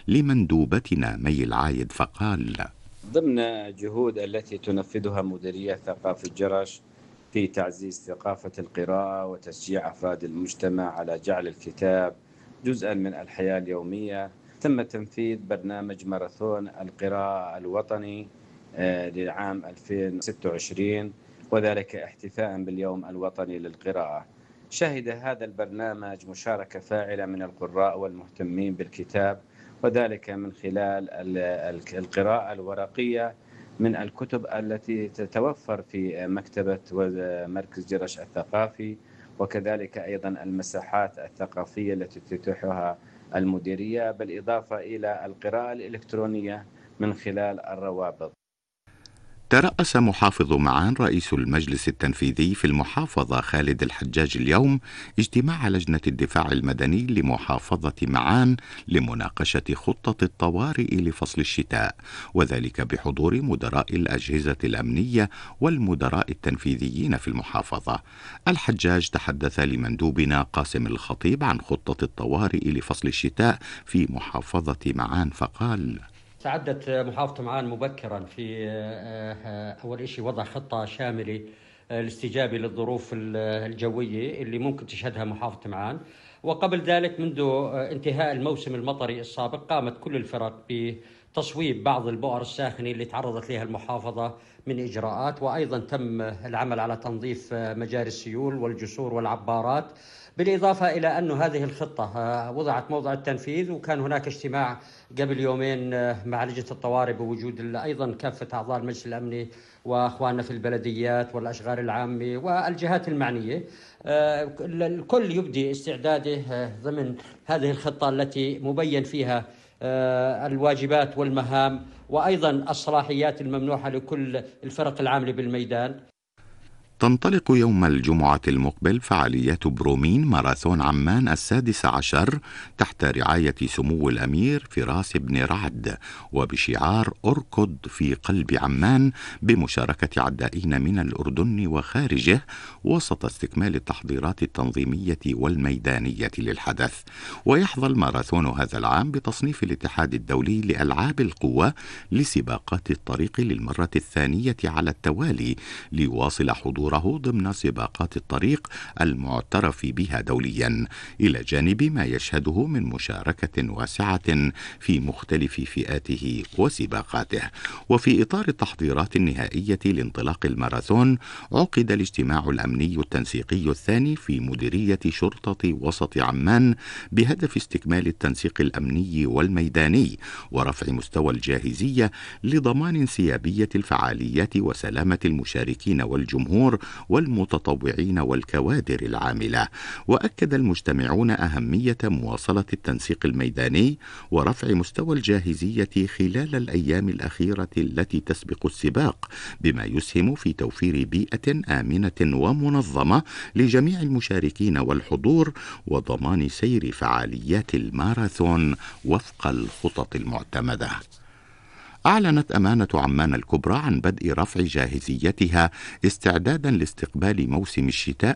لمندوبتنا مي العايد فقال: ضمن الجهود التي تنفذها مديرية ثقافة جرش في تعزيز ثقافة القراءة وتشجيع أفراد المجتمع على جعل الكتاب جزءا من الحياة اليومية، تم تنفيذ برنامج ماراثون القراءة الوطني للعام 2026، وذلك احتفاء باليوم الوطني للقراءة. شهد هذا البرنامج مشاركة فاعلة من القراء والمهتمين بالكتاب، وذلك من خلال القراءة الورقية من الكتب التي تتوفر في مكتبة ومركز جرش الثقافي، وكذلك أيضا المساحات الثقافية التي تتيحها المديرية، بالإضافة إلى القراءة الإلكترونية من خلال الروابط. ترأس محافظ معان رئيس المجلس التنفيذي في المحافظة خالد الحجاج اليوم اجتماع لجنة الدفاع المدني لمحافظة معان لمناقشة خطة الطوارئ لفصل الشتاء، وذلك بحضور مدراء الأجهزة الأمنية والمدراء التنفيذيين في المحافظة. الحجاج تحدث لمندوبنا قاسم الخطيب عن خطة الطوارئ لفصل الشتاء في محافظة معان فقال: تعدت محافظة معان مبكرا في أول شيء وضع خطة شاملة الاستجابة للظروف الجوية اللي ممكن تشهدها محافظة معان. وقبل ذلك منذ انتهاء الموسم المطري السابق قامت كل الفرق بتصويب بعض البؤر الساخنة اللي تعرضت لها المحافظة من إجراءات، وأيضا تم العمل على تنظيف مجاري السيول والجسور والعبارات، بالإضافة إلى أن هذه الخطة وضعت موضع التنفيذ. وكان هناك اجتماع قبل يومين مع لجنة الطوارئ بوجود أيضا كافة أعضاء المجلس الأمني وأخواننا في البلديات والأشغال العامة والجهات المعنية. الكل يبدي استعداده ضمن هذه الخطة التي مبين فيها الواجبات والمهام وأيضا الصلاحيات الممنوحة لكل الفرق العاملة بالميدان. تنطلق يوم الجمعة المقبل فعاليات برومين ماراثون عمان 16 تحت رعاية سمو الأمير فراس بن رعد، وبشعار أركض في قلب عمان، بمشاركة عدائين من الأردن وخارجه، وسط استكمال التحضيرات التنظيمية والميدانية للحدث. ويحظى الماراثون هذا العام بتصنيف الاتحاد الدولي لألعاب القوى لسباقات الطريق للمرة الثانية على التوالي، ليواصل حضور ضمن سباقات الطريق المعترف بها دوليا، إلى جانب ما يشهده من مشاركة واسعة في مختلف فئاته وسباقاته. وفي إطار التحضيرات النهائية لانطلاق الماراثون، عقد الاجتماع الأمني التنسيقي الثاني في مديرية شرطة وسط عمان بهدف استكمال التنسيق الأمني والميداني ورفع مستوى الجاهزية لضمان انسيابية الفعاليات وسلامة المشاركين والجمهور والمتطوعين والكوادر العاملة. وأكد المجتمعون أهمية مواصلة التنسيق الميداني ورفع مستوى الجاهزية خلال الأيام الأخيرة التي تسبق السباق، بما يسهم في توفير بيئة آمنة ومنظمة لجميع المشاركين والحضور، وضمان سير فعاليات الماراثون وفق الخطط المعتمدة. أعلنت أمانة عمان الكبرى عن بدء رفع جاهزيتها استعدادا لاستقبال موسم الشتاء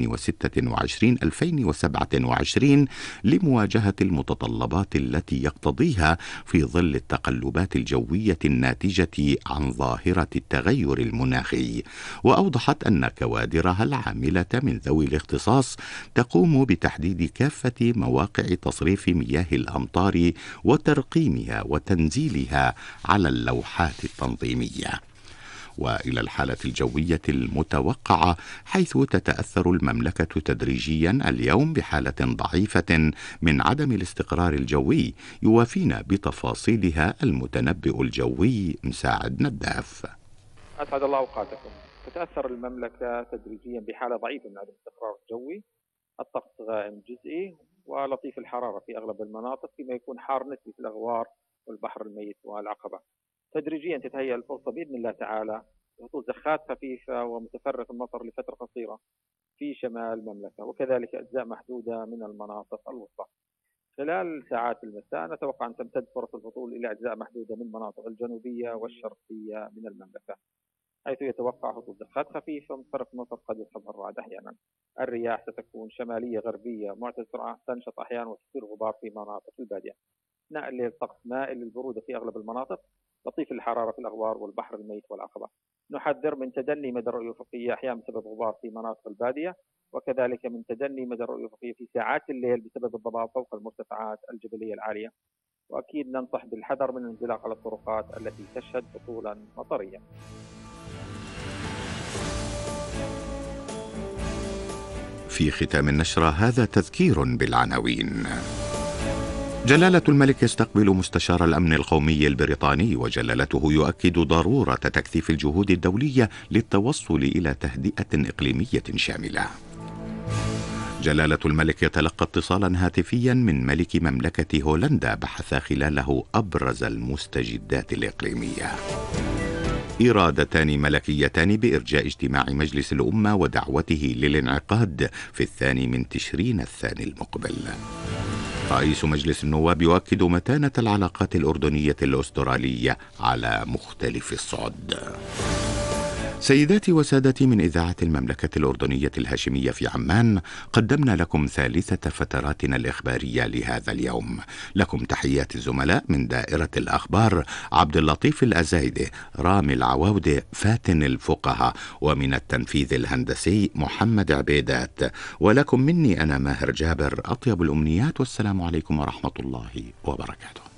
2026-2027 لمواجهة المتطلبات التي يقتضيها في ظل التقلبات الجوية الناتجة عن ظاهرة التغير المناخي. وأوضحت أن كوادرها العاملة من ذوي الاختصاص تقوم بتحديد كافة مواقع تصريف مياه الأمطار وترقيمها وتنزيلها على اللوحات التنظيمية. وإلى الحالة الجوية المتوقعة، حيث تتأثر المملكة تدريجيا اليوم بحالة ضعيفة من عدم الاستقرار الجوي. يوافينا بتفاصيلها المتنبئ الجوي مساعد نداف. أسعد الله أوقاتكم. تتأثر المملكة تدريجيا بحالة ضعيفة من عدم الاستقرار الجوي، الطقس غائم جزئي ولطيف الحرارة في أغلب المناطق، فيما يكون حار نسبي في الأغوار والبحر الميت والعقبة. تدريجيا تتهيأ الفرصة بإذن الله تعالى لهطول زخات خفيفة ومتفرق المطر لفترة قصيرة في شمال المملكة، وكذلك أجزاء محدودة من المناطق الوسطى. خلال ساعات المساء نتوقع أن تمتد فرص الهطول إلى أجزاء محدودة من المناطق الجنوبية والشرقية من المملكة، حيث يتوقع هطول زخات خفيفة ومتفرق المطر قد يصحبها الرعد أحيانا. الرياح ستكون شمالية غربية معتدلة السرعة، تنشط أحيانا وتثير غبار في مناطق البادية. أثناء الليل طقس مائل للبرودة في أغلب المناطق، لطيف الحرارة في الأغوار والبحر الميت والعقبة. نحذر من تدني مدى الرؤية الأفقية أحيانا بسبب غبار في مناطق البادية، وكذلك من تدني مدى الرؤية الأفقية في ساعات الليل بسبب الضباب فوق المرتفعات الجبلية العالية. وأكيد ننصح بالحذر من الانزلاق على الطرقات التي تشهد هطولا مطرية. في ختام النشرة هذا تذكير بالعناوين. جلالة الملك يستقبل مستشار الأمن القومي البريطاني، وجلالته يؤكد ضرورة تكثيف الجهود الدولية للتوصل إلى تهدئة إقليمية شاملة. جلالة الملك يتلقى اتصالا هاتفيا من ملك مملكة هولندا بحث خلاله أبرز المستجدات الإقليمية. إرادتان ملكيتان بإرجاء اجتماع مجلس الأمة ودعوته للانعقاد في 2 تشرين الثاني المقبل. رئيس مجلس النواب يؤكد متانة العلاقات الأردنية الأسترالية على مختلف الصعد. سيداتي وسادتي، من إذاعة المملكة الأردنية الهاشمية في عمان قدمنا لكم ثالثة فتراتنا الإخبارية لهذا اليوم. لكم تحيات الزملاء من دائرة الأخبار عبد اللطيف الأزايدي، رامي العواودة، فاتن الفقهاء، ومن التنفيذ الهندسي محمد عبيدات. ولكم مني أنا ماهر جابر أطيب الأمنيات، والسلام عليكم ورحمة الله وبركاته.